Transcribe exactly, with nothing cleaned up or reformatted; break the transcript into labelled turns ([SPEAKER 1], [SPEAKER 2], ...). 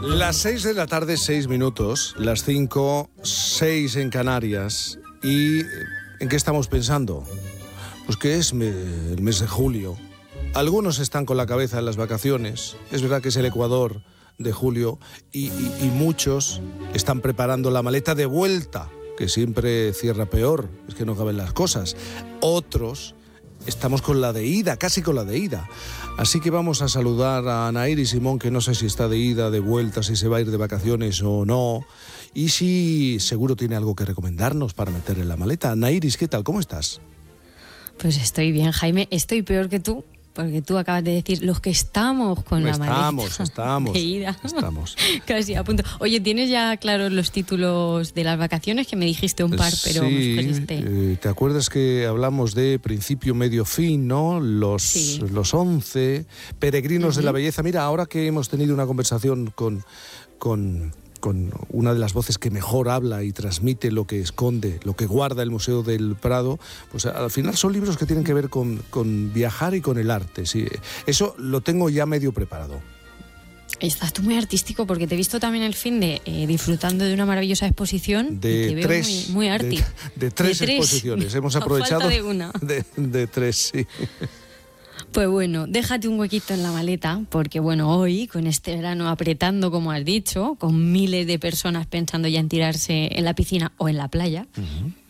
[SPEAKER 1] Las seis de la tarde, seis minutos, las cinco, seis en Canarias. ¿Y en qué estamos pensando? Pues que es me, el mes de julio. Algunos están con la cabeza en las vacaciones. Es verdad que es el Ecuador de julio y, y, y muchos están preparando la maleta de vuelta, que siempre cierra peor, es que no caben las cosas. Otros estamos con la de ida, casi con la de ida. Así que vamos a saludar a Anaíris Simón, que no sé si está de ida, de vuelta, si se va a ir de vacaciones o no. Y si seguro tiene algo que recomendarnos para meter en la maleta. Anaíris, ¿qué tal? ¿Cómo estás?
[SPEAKER 2] Pues estoy bien, Jaime. Estoy peor que tú, porque tú acabas de decir los que estamos con
[SPEAKER 1] estamos,
[SPEAKER 2] la maleta.
[SPEAKER 1] Estamos, estamos.
[SPEAKER 2] De ida.
[SPEAKER 1] Estamos.
[SPEAKER 2] Casi a punto. Oye, ¿tienes ya claros los títulos de las vacaciones? Que me dijiste un par, pero
[SPEAKER 1] sí,
[SPEAKER 2] me sugeriste.
[SPEAKER 1] Eh, ¿te acuerdas que hablamos de principio, medio, fin, ¿no? Los,
[SPEAKER 2] sí.
[SPEAKER 1] los once, peregrinos uh-huh. de la belleza. Mira, ahora que hemos tenido una conversación con... con con una de las voces que mejor habla y transmite lo que esconde, lo que guarda el Museo del Prado, pues al final son libros que tienen que ver con, con viajar y con el arte. Sí, eso lo tengo ya medio preparado.
[SPEAKER 2] Estás tú muy artístico, porque te he visto también el fin de eh, disfrutando de una maravillosa exposición.
[SPEAKER 1] De
[SPEAKER 2] y te
[SPEAKER 1] tres.
[SPEAKER 2] Veo muy, muy arty.
[SPEAKER 1] De, de, tres
[SPEAKER 2] de tres
[SPEAKER 1] exposiciones. Hemos aprovechado.
[SPEAKER 2] A falta de una.
[SPEAKER 1] De, de tres, sí.
[SPEAKER 2] Pues bueno, déjate un huequito en la maleta, porque bueno, hoy, con este verano apretando, como has dicho, con miles de personas pensando ya en tirarse en la piscina o en la playa, uh-huh.